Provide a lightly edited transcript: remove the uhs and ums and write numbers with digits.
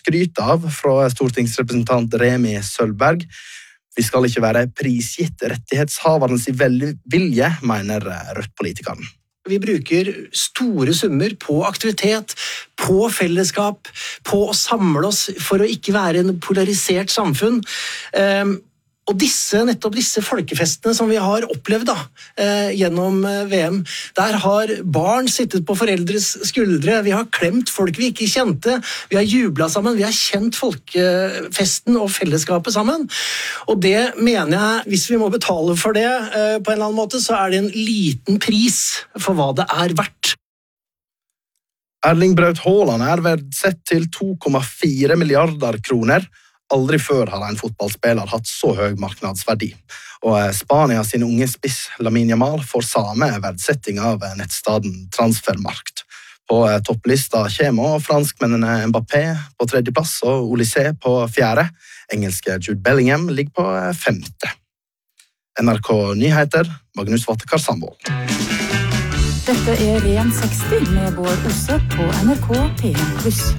skryt av fra stortingsrepresentant Remi Sølberg. Vi skal ikke være prisgitt rettighetshavernes vilje, mener Rødt-politikeren. Vi bruker store summer på aktivitet, på fellesskap, på å samle oss for å ikke være en polarisert samfunn. Og nettopp disse folkefestene som vi har opplevd gjennom VM, der har barn sittet på foreldres skuldre, vi har klemt folk vi ikke kjente, vi har jublet sammen, vi har kjent folkefesten og fellesskapet sammen. Og det mener jeg, hvis vi må betale for det på en eller annen måte, så er det en liten pris for hva det er verdt. Erling Braut Haaland er verdsett til 2,4 milliarder kroner. Aldri før har en fotballspiller hatt så høy marknadsverdi. Og Spania sin unge spiss Lamine Yamal får samme verdsetting av nettstaden Transfermarkt. På topplista kommer franskmennene Mbappé på 3. plass og Olysée på 4. Engelske Jude Bellingham ligger på 5. NRK Nyheter, Magnus Vattekar Sandvold. Dette er Ren 60 med Bård Osse på NRK P1+.